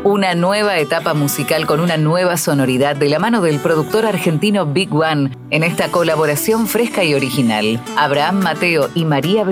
Una nueva etapa musical con una nueva sonoridad de la mano del productor argentino Big One en esta colaboración fresca y original. Abraham Mateo y María